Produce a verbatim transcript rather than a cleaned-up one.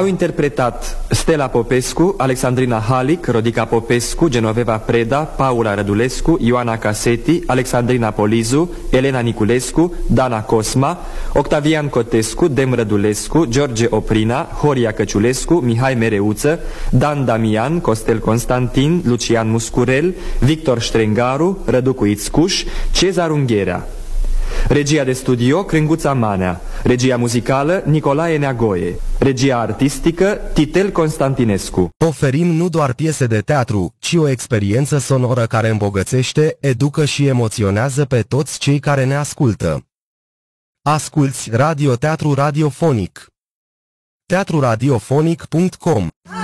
Au interpretat Stella Popescu, Alexandrina Halic, Rodica Popescu, Genoveva Preda, Paula Rădulescu, Ioana Caseti, Alexandrina Polizu, Elena Niculescu, Dana Cosma, Octavian Cotescu, Dem Rădulescu, George Oprina, Horia Căciulescu, Mihai Mereuță, Dan Damian, Costel Constantin, Lucian Muscurel, Victor Ștrengaru, Răducu Ițcuș, Cezar Ungherea. Regia de studio, Crânguța Manea. Regia muzicală, Nicolae Neagoe. Regia artistică, Titel Constantinescu. Oferim nu doar piese de teatru, ci o experiență sonoră care îmbogățește, educă și emoționează pe toți cei care ne ascultă. Asculți Radioteatru Radiofonic. teatru radiofonic punct com